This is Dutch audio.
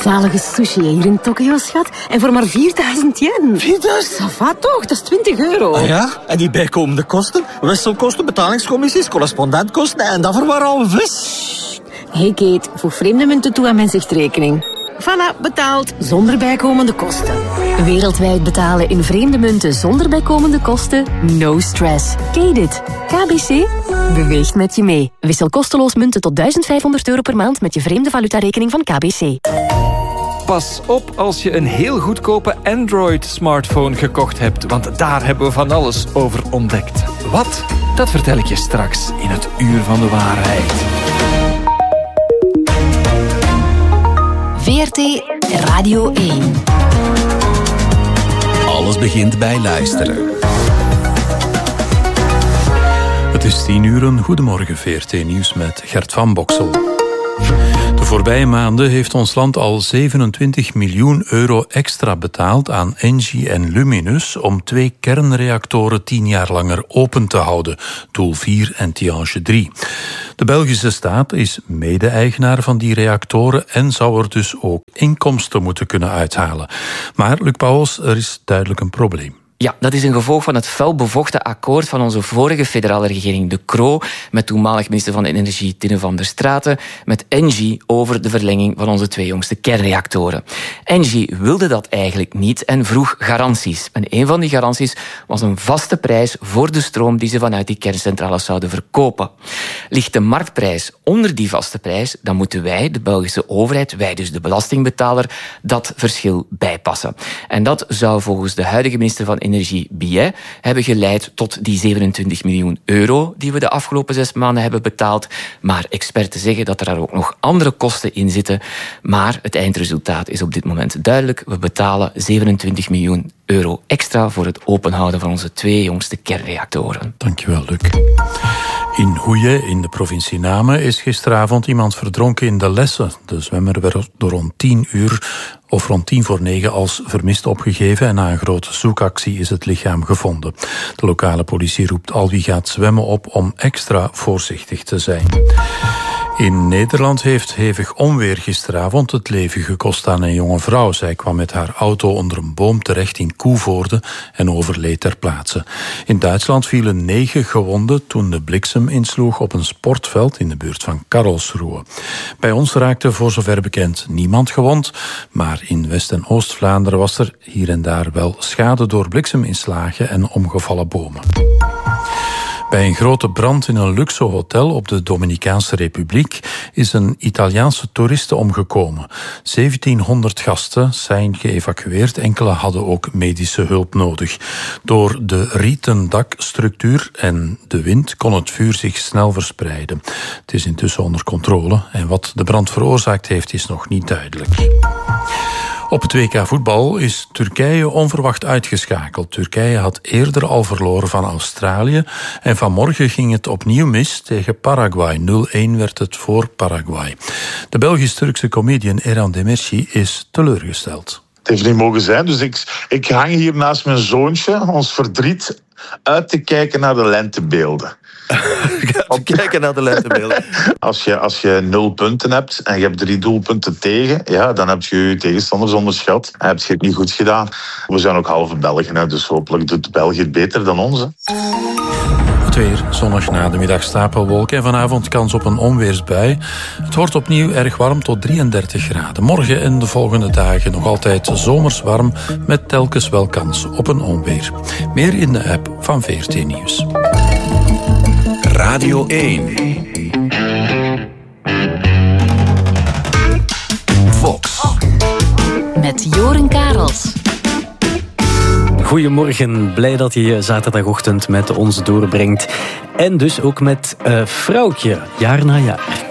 Zalige sushi hier in Tokio, schat. En voor maar 4.000 yen. 4.000? Ça va toch, dat is 20 euro. Ah ja? En die bijkomende kosten? Wisselkosten, betalingscommissies, correspondentkosten en dat voor maar al vis. Hey Kate, voeg vreemde munten toe aan mijn zichtrekening. Voilà, betaald, zonder bijkomende kosten. Wereldwijd betalen in vreemde munten zonder bijkomende kosten? No stress. Ken dit? KBC beweegt met je mee. Wissel kosteloos munten tot €1.500 per maand met je vreemde valutarekening van KBC. Pas op als je een heel goedkope Android-smartphone gekocht hebt, want daar hebben we van alles over ontdekt. Wat? Dat vertel ik je straks in het Uur van de Waarheid. VRT Radio 1. Alles begint bij luisteren. Het is 10:00. Goedemorgen VRT Nieuws met Gert van Boksel. De voorbije maanden heeft ons land al €27 miljoen extra betaald aan Engie en Luminus om 2 kernreactoren 10 jaar langer open te houden, Doel 4 en Tihange 3. De Belgische staat is mede-eigenaar van die reactoren en zou er dus ook inkomsten moeten kunnen uithalen. Maar, Luc Pauwels, er is duidelijk een probleem. Ja, dat is een gevolg van het felbevochten akkoord van onze vorige federale regering De Croo met toenmalig minister van Energie Tinne van der Straten met Engie over de verlenging van onze 2 jongste kernreactoren. Engie wilde dat eigenlijk niet en vroeg garanties. En een van die garanties was een vaste prijs voor de stroom die ze vanuit die kerncentrales zouden verkopen. Ligt de marktprijs onder die vaste prijs, dan moeten wij, de Belgische overheid, wij dus de belastingbetaler, dat verschil bijpassen. En dat zou volgens de huidige minister van Energie Billet hebben geleid tot die €27 miljoen die we de afgelopen 6 maanden hebben betaald. Maar experten zeggen dat er daar ook nog andere kosten in zitten. Maar het eindresultaat is op dit moment duidelijk. We betalen €27 miljoen extra voor het openhouden van onze 2 jongste kernreactoren. Dankjewel, Luc. In Hoeye, in de provincie Namen, is gisteravond iemand verdronken in de Lesse. De zwemmer werd rond 10:10 als vermist opgegeven en na een grote zoekactie is het lichaam gevonden. De lokale politie roept al wie gaat zwemmen op om extra voorzichtig te zijn. In Nederland heeft hevig onweer gisteravond het leven gekost aan een jonge vrouw. Zij kwam met haar auto onder een boom terecht in Koevoorde en overleed ter plaatse. In Duitsland vielen 9 gewonden toen de bliksem insloeg op een sportveld in de buurt van Karlsruhe. Bij ons raakte voor zover bekend niemand gewond, maar in West- en Oost-Vlaanderen was er hier en daar wel schade door blikseminslagen en omgevallen bomen. Bij een grote brand in een luxe hotel op de Dominicaanse Republiek is een Italiaanse toeriste omgekomen. 1700 gasten zijn geëvacueerd, enkele hadden ook medische hulp nodig. Door de rieten dakstructuur en de wind kon het vuur zich snel verspreiden. Het is intussen onder controle en wat de brand veroorzaakt heeft is nog niet duidelijk. Op het WK voetbal is Turkije onverwacht uitgeschakeld. Turkije had eerder al verloren van Australië en vanmorgen ging het opnieuw mis tegen Paraguay. 0-1 werd het voor Paraguay. De Belgisch-Turkse comedian Eran Demirci is teleurgesteld. Het heeft niet mogen zijn, dus ik hang hier naast mijn zoontje, ons verdriet, uit te kijken naar de lentebeelden. Kijken naar de lentebeelden. Als je 0 punten hebt en je hebt 3 doelpunten tegen, ja, dan heb je je tegenstanders onderschat en heb je het niet goed gedaan. We zijn ook halve Belgen, dus hopelijk doet België het beter dan ons. Het weer, zonnig na de middag stapelwolken en vanavond kans op een onweersbui. Het wordt opnieuw erg warm tot 33 graden. Morgen en de volgende dagen nog altijd zomers warm met telkens wel kans op een onweer. Meer in de app van VRT Nieuws. Radio 1. Fox. Met Joren Karels. Goedemorgen, blij dat je je zaterdagochtend met ons doorbrengt. En dus ook met Vrouwtje, jaar na jaar.